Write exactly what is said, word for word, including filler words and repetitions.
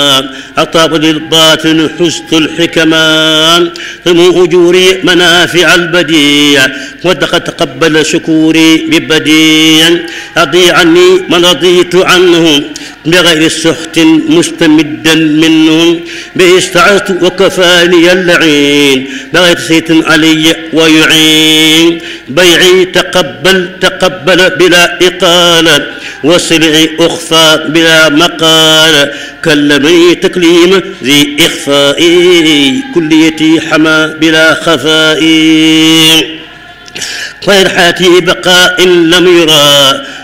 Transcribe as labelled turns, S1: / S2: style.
S1: أطاب للباطن حسن الحكمان ثم أجوري منافع البديع وقد تقبل شكوري ببديع أضي عني من رضيت عنه بغير سخط مستمدا منهم به استعذت وكفاني اللعين بغير سيت علي ويعين بيعي تقبل تقبل بلا إقالة وسلعي أخفى بلا مقال كلمني تكليم ذي إخفائي كليتي حما بلا خفائي غير حاتي بقاء لم يرى